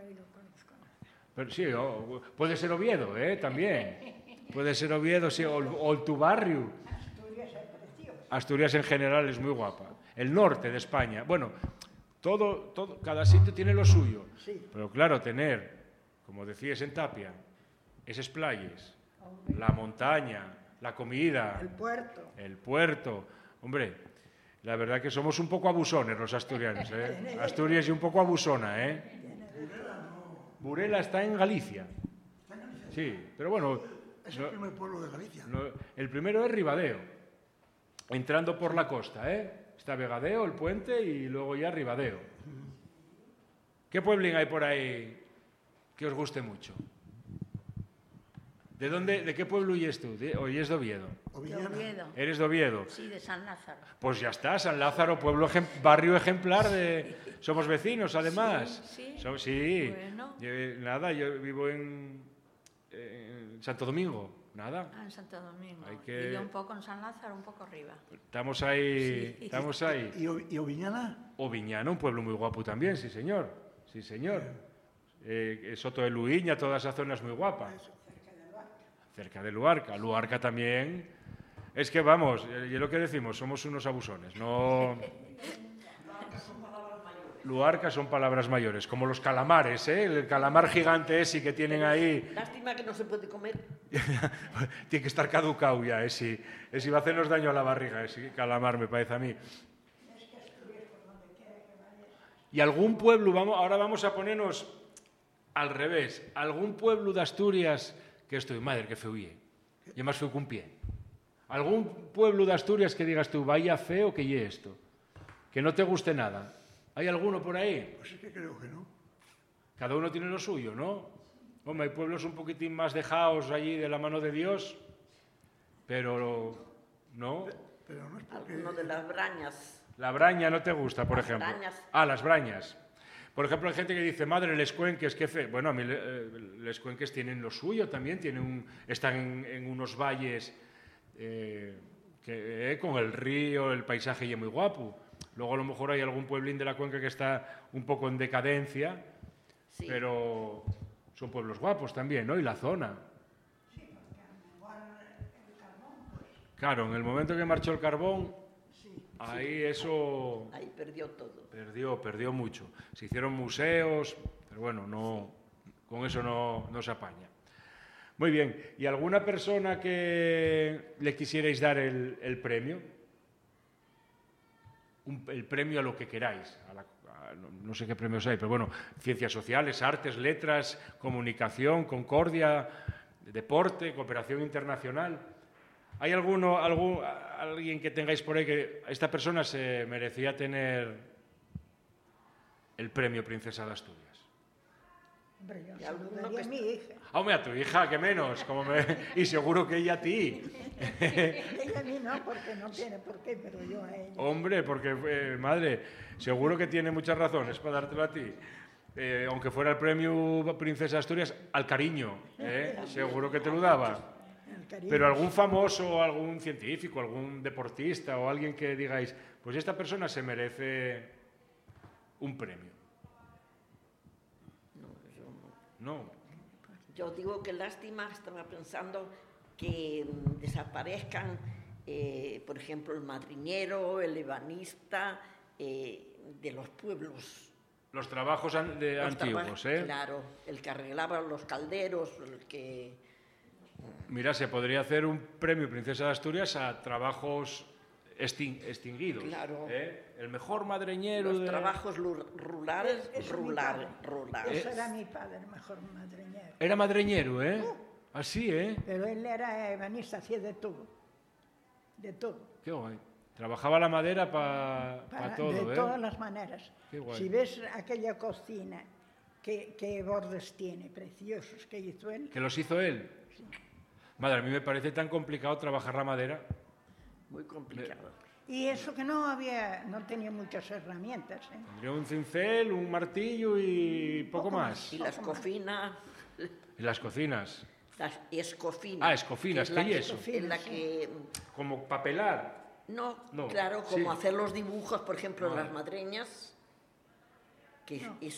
ahí lo conozco. Pero sí, puede ser Oviedo, también. Puede ser Oviedo, sí, o tu barrio. Asturias es precioso. Asturias en general es muy guapa. El norte de España. Bueno, cada sitio tiene lo suyo. Sí. Pero claro, tener, como decías en Tapia, esas playas, la montaña, la comida, El puerto. Hombre, la verdad que somos un poco abusones los asturianos, Asturias es un poco abusona, Burela está en Galicia. Sí, pero bueno... Es el primer pueblo de Galicia. El primero es Ribadeo, entrando por la costa, Está Vegadeo, el puente, y luego ya Ribadeo. ¿Qué pueblín hay por ahí que os guste mucho? ¿De qué pueblo huyes tú? ¿Oyes de Oviedo? De Oviedo. ¿Eres de Oviedo? Sí, de San Lázaro. Pues ya está, San Lázaro, barrio ejemplar de... Somos vecinos, además. Sí. Sí. Bueno. Nada, yo vivo en Santo Domingo. Nada. En Santo Domingo. Hay que... Y yo un poco en San Lázaro, un poco arriba. Estamos ahí. Sí. Estamos ahí. ¿Y Oviñana? Oviñana, un pueblo muy guapo también, sí señor. Sí señor. Soto de Luiña, toda esa zona es muy guapa. Cerca de Luarca. Luarca también. Es que vamos, y lo que decimos, somos unos abusones. No... Luarca son palabras mayores, como los calamares, el calamar gigante ese que tienen ahí. Lástima que no se puede comer. Tiene que estar caducado ya, ese va a hacernos daño a la barriga, ese calamar, me parece a mí. Y algún pueblo, ahora vamos a ponernos al revés, algún pueblo de Asturias que estoy, madre, que feo ye, y más feo que un pie. Algún pueblo de Asturias que digas tú, vaya feo que ye esto, que no te guste nada. ¿Hay alguno por ahí? Pues es que creo que no. Cada uno tiene lo suyo, ¿no? Hombre, hay pueblos un poquitín más dejados allí de la mano de Dios, pero no. Pero no es porque... Alguno de las brañas. La braña no te gusta, por ejemplo. Brañas. Las brañas. Por ejemplo, hay gente que dice, madre, les cuenques, qué fe. Bueno, a mí les cuenques tienen lo suyo también, están en unos valles con el río, el paisaje y es muy guapo. Luego a lo mejor hay algún pueblín de la cuenca que está un poco en decadencia, Sí. pero son pueblos guapos también, ¿no? Y la zona. Sí, porque igual el carbón, pues... Claro, en el momento que marchó el carbón, Sí. ahí eso Ahí perdió todo. perdió mucho. Se hicieron museos, pero bueno, con eso no se apaña. Muy bien, ¿y alguna persona que le quisierais dar el premio? El premio a lo que queráis, no sé qué premios hay, pero bueno, ciencias sociales, artes, letras, comunicación, concordia, deporte, cooperación internacional. ¿Hay alguien que tengáis por ahí que esta persona se merecía tener el premio Princesa de Asturias? Hombre, yo Y se alguno lo daría que a mi hija. Hombre, a tu hija, que menos, y seguro que ella a ti. Ella a mí no, porque no tiene por qué, pero yo a ella. Hombre, porque, madre, seguro que tiene muchas razones para dártelo a ti. Aunque fuera el premio Princesa de Asturias, al cariño, seguro que te lo daba. El cariño. Pero algún famoso, algún científico, algún deportista o alguien que digáis, pues esta persona se merece un premio. No, yo no. No. Yo digo que lástima, estaba pensando que desaparezcan, por ejemplo, el madriñero, el ebanista, de los pueblos. Los trabajos antiguos, Claro, el que arreglaba los calderos, el que... Mira, se podría hacer un premio Princesa de Asturias a trabajos extinguidos. Claro. El mejor madreñero Los trabajos rurales, Eso mi rurales. padre. Eso era mi padre, el mejor madreñero. Era madreñero, Así, Pero él era ebanista, hacía de todo. De todo. Qué guay. Trabajaba la madera para todo, De todas las maneras. Qué guay. Si ves aquella cocina, qué bordes tiene, preciosos, que hizo él. ¿Que los hizo él? Sí. Madre, a mí me parece tan complicado trabajar la madera. Muy complicado. Y eso que no tenía muchas herramientas. Tendría un cincel, un martillo y poco más. Y las cocinas, Y las cocinas. las escofinas. Escofinas, que ¿qué es eso? En la que... Como papelar. No, No, claro, como sí. hacer los dibujos, por ejemplo, en Ah. las madreñas, que